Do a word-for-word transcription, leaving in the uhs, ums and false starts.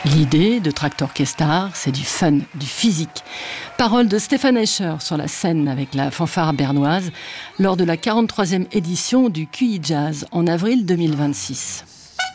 L'idée de Traktorkestar, c'est du fun, du physique. Parole de Stéphane Escher sur la scène avec la fanfare bernoise lors de la quarante-troisième édition du Q I Jazz en avril deux mille vingt-six.